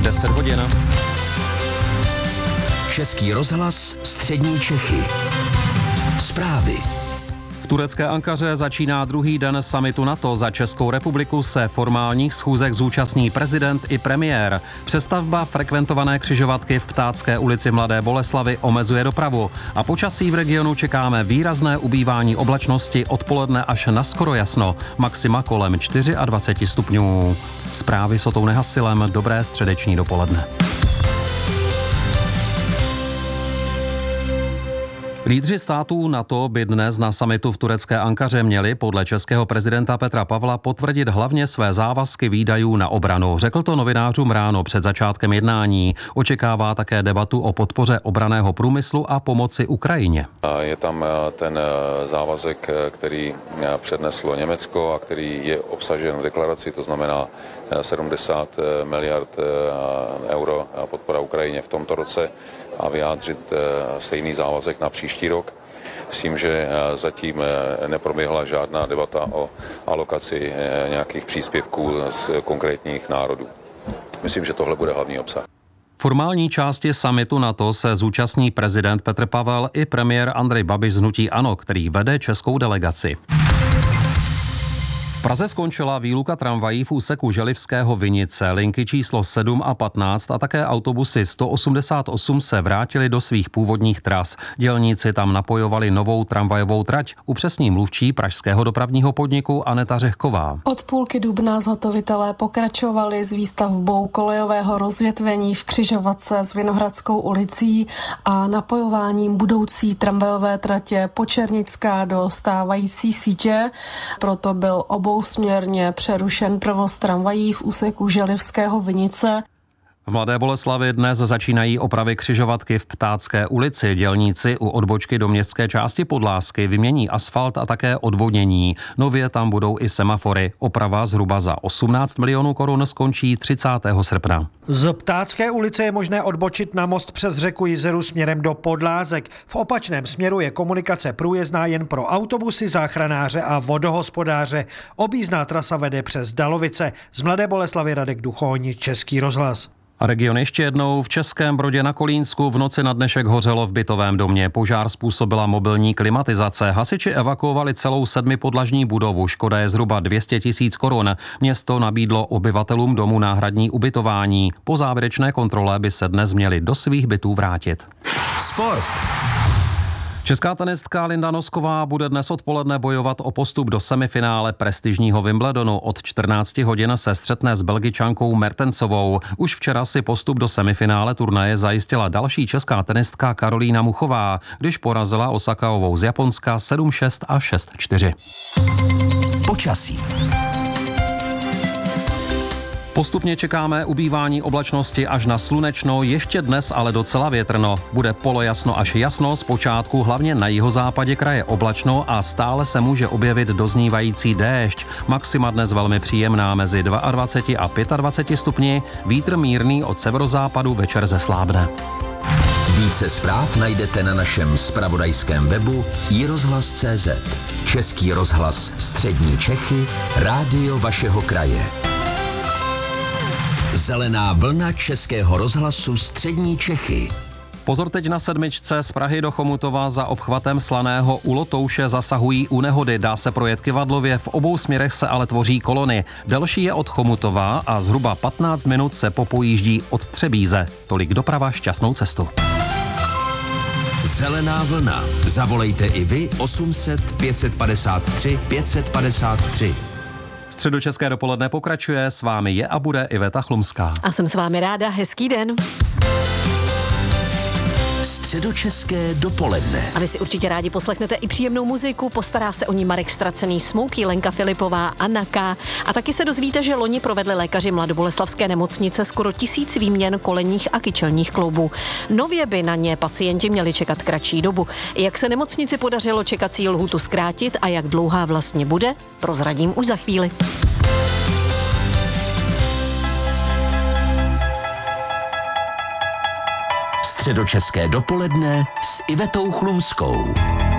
10 hodin. Český rozhlas Střední Čechy. Zprávy. V turecké Ankaře začíná druhý den summitu NATO. Za Českou republiku se formálních schůzek zúčastní prezident i premiér. Přestavba frekventované křižovatky v Ptácké ulici v Mladé Boleslavi omezuje dopravu. A počasí v regionu čekáme výrazné ubývání oblačnosti odpoledne až na skoro jasno. Maxima kolem 24 stupňů. Zprávy s Otou Nehasilem. Dobré středeční dopoledne. Lídři států NATO by dnes na summitu v turecké Ankaře měli podle českého prezidenta Petra Pavla potvrdit hlavně své závazky výdajů na obranu. Řekl to novinářům ráno před začátkem jednání. Očekává také debatu o podpoře obranného průmyslu a pomoci Ukrajině. Je tam ten závazek, který předneslo Německo a který je obsažen v deklaraci, to znamená 70 miliard euro podpora Ukrajině v tomto roce a vyjádřit stejný závazek na příští rok. S tím, že zatím neproběhla žádná debata o alokaci nějakých příspěvků z konkrétních národů. Myslím, že tohle bude hlavní obsah. Formální části summitu NATO se zúčastní prezident Petr Pavel i premiér Andrej Babiš z hnutí ANO, který vede českou delegaci. V Praze skončila výluka tramvají v úseku Želivského Vinice. Linky číslo 7 a 15 a také autobusy 188 se vrátily do svých původních tras. Dělníci tam napojovali novou tramvajovou trať, upřesní mluvčí pražského dopravního podniku Aneta Řehková. Od půlky dubna zhotovitelé pokračovali s výstavbou kolejového rozvětvení v křižovatce s Vinohradskou ulicí a napojováním budoucí tramvajové tratě Počernická do stávající sítě. Proto byl obousměrně přerušen provoz tramvají v úseku Želivského Vinice. V Mladé Boleslavi dnes začínají opravy křižovatky v Ptácké ulici. Dělníci u odbočky do městské části Podlásky vymění asfalt a také odvodnění. Nově tam budou i semafory. Oprava zhruba za 18 milionů korun skončí 30. srpna. Z Ptácké ulice je možné odbočit na most přes řeku Jizeru směrem do Podlázek. V opačném směru je komunikace průjezdná jen pro autobusy, záchranáře a vodohospodáře. Objízdná trasa vede přes Dalovice. Z Mladé Boleslavy Radek Duchoň, Český rozhlas. A region ještě jednou. V Českém Brodě na Kolínsku v noci na dnešek hořelo v bytovém domě. Požár způsobila mobilní klimatizace. Hasiči evakuovali celou 7podlažní budovu. Škoda je zhruba 200 000 korun. Město nabídlo obyvatelům domu náhradní ubytování. Po závěrečné kontrole by se dnes měli do svých bytů vrátit. Sport. Česká tenistka Linda Nosková bude dnes odpoledne bojovat o postup do semifinále prestižního Wimbledonu. Od 14 hodin se střetne s Belgičankou Mertensovou. Už včera si postup do semifinále turnaje zajistila další česká tenistka Karolína Muchová, když porazila Osakaovou z Japonska 7-6 a 6-4. Počasí. Postupně čekáme ubývání oblačnosti až na slunečno, ještě dnes ale docela větrno. Bude polojasno až jasno, zpočátku hlavně na jihozápadě kraje oblačno a stále se může objevit doznívající déšť. Maxima dnes velmi příjemná mezi 22 a 25 stupni, vítr mírný od severozápadu, večer zeslábne. Více zpráv najdete na našem zpravodajském webu iRozhlas.cz. Český rozhlas Střední Čechy, rádio vašeho kraje. Zelená vlna Českého rozhlasu Střední Čechy. Pozor teď na 7 z Prahy do Chomutova za obchvatem Slaného u Lotouše zasahují u nehody. Dá se projet kyvadlově, v obou směrech se ale tvoří kolony. Delší je od Chomutova a zhruba 15 minut se popojíždí od Třebíze. Tolik doprava, šťastnou cestu. Zelená vlna. Zavolejte i vy 800 553 553. Středočeské dopoledne pokračuje, s vámi je a bude Iveta Chlumská. A jsem s vámi ráda, hezký den. Středočeské dopoledne. A vy si určitě rádi poslechnete i příjemnou muziku, postará se o ní Marek Stracený, Smokey, Lenka Filipová, Anna K. A taky se dozvíte, že loni provedli lékaři Mladoboleslavské nemocnice skoro 1000 výměn kolenních a kyčelních kloubů. Nově by na ně pacienti měli čekat kratší dobu. Jak se nemocnici podařilo čekací lhůtu zkrátit a jak dlouhá vlastně bude, prozradím už za chvíli. Středočeské dopoledne s Ivetou Chlumskou.